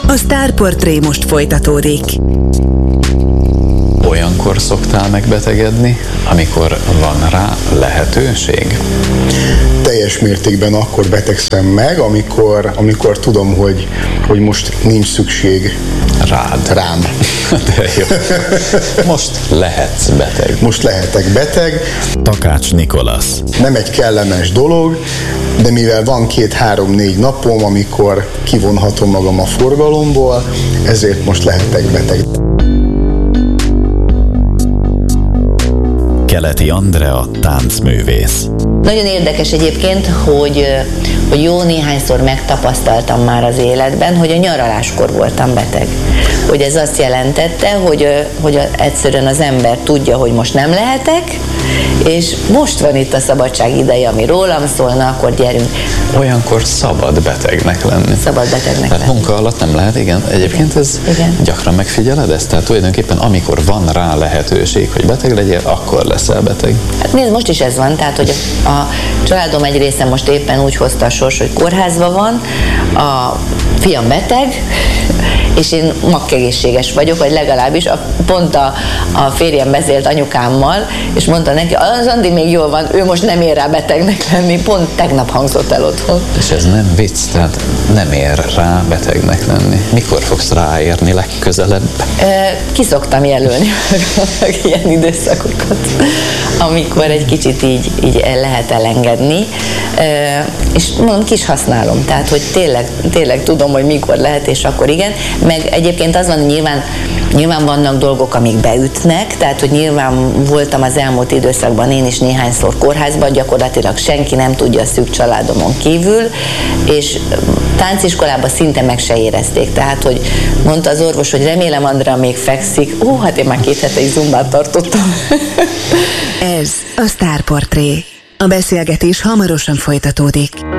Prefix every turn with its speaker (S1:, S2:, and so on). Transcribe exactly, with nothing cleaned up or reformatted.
S1: A Sztárportré most folytatódik.
S2: Olyankor szoktál megbetegedni, amikor van rá lehetőség?
S3: Teljes mértékben akkor betegszem meg, amikor, amikor tudom, hogy, hogy most nincs szükség
S2: Rád.
S3: rám.
S2: De jó. Most lehetsz beteg.
S3: Most lehetek beteg.
S4: Takács Nikolasz.
S3: Nem egy kellemes dolog, de mivel van két-három-négy napom, amikor kivonhatom magam a forgalomból, ezért most lehetek beteg.
S4: Keleti Andrea táncművész.
S5: Nagyon érdekes egyébként, hogy, hogy jó néhányszor megtapasztaltam már az életben, hogy a nyaraláskor voltam beteg. Hogy ez azt jelentette, hogy, hogy egyszerűen az ember tudja, hogy most nem lehetek, és most van itt a szabadság ideje, ami rólam szólna, akkor gyerünk.
S2: Olyankor szabad betegnek lenni.
S5: Szabad betegnek
S2: Tehát
S5: lenni.
S2: munka alatt nem lehet, igen. Egyébként
S5: igen.
S2: ez
S5: igen.
S2: gyakran megfigyeled ezt? Tehát tulajdonképpen amikor van rá lehetőség, hogy beteg legyél, akkor leszel beteg.
S5: Hát nézd, most is ez van, tehát hogy a, a családom egy része most éppen úgy hozta a sors, hogy kórházban van, a fiam beteg, és én makkegészséges vagyok, vagy legalábbis a, pont a, a férjem beszélt anyukámmal, és mondta neki, az Andi még jól van, ő most nem ér rá betegnek lenni, pont tegnap hangzott el otthon.
S2: És ez nem vicc, tehát nem ér rá betegnek lenni. Mikor fogsz ráérni legközelebb?
S5: Ki szoktam jelölni ilyen időszakokat, amikor egy kicsit így, így lehet elengedni, és mondom, ki is használom, tehát hogy tényleg, tényleg tudom, hogy mikor lehet, és akkor igen, meg egyébként az van, hogy nyilván, nyilván vannak dolgok, amik beütnek, tehát hogy nyilván voltam az elmúlt időszakban én is néhányszor kórházban, gyakorlatilag senki nem tudja a szűk családomon kívül, és tánciskolában szinte meg se érezték, tehát hogy mondta az orvos, hogy remélem Andrea még fekszik, ó, hát én már két hete is zumbát tartottam.
S1: Ez a Sztárportré. A beszélgetés hamarosan folytatódik.